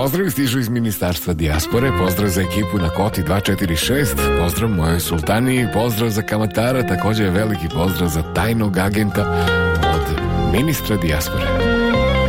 Pozdrav stižu iz Ministarstva dijaspore, pozdrav za ekipu na Koti 246, pozdrav mojoj sultaniji, pozdrav za kamatara, također je veliki pozdrav za tajnog agenta od ministra dijaspore.